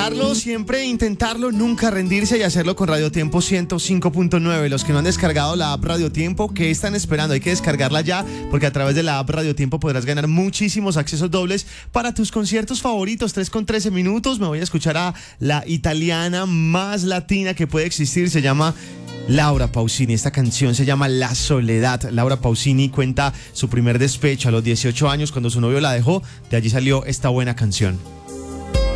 lograrlo, siempre intentarlo, nunca rendirse y hacerlo con Radio Tiempo 105.9. Los que no han descargado la app Radio Tiempo, ¿qué están esperando? Hay que descargarla ya, porque a través de la app Radio Tiempo podrás ganar muchísimos accesos dobles para tus conciertos favoritos. 3 con 13 minutos, me voy a escuchar a la italiana más latina que puede existir, se llama Laura Pausini. Esta canción se llama La Soledad. Laura Pausini cuenta su primer despecho a los 18 años cuando su novio la dejó. De allí salió esta buena canción.